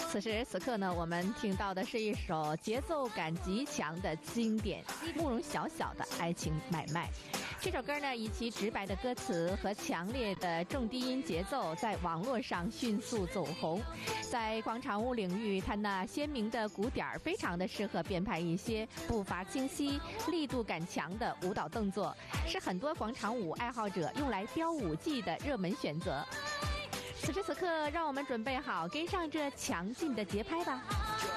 此时此刻呢，我们听到的是一首节奏感极强的经典慕容晓晓的《爱情买卖》。这首歌呢，以其直白的歌词和强烈的重低音节奏，在网络上迅速走红。在广场舞领域，它那鲜明的鼓点非常的适合编排一些步伐清晰、力度感强的舞蹈动作，是很多广场舞爱好者用来飙舞技的热门选择。此时此刻，让我们准备好跟上这强劲的节拍吧。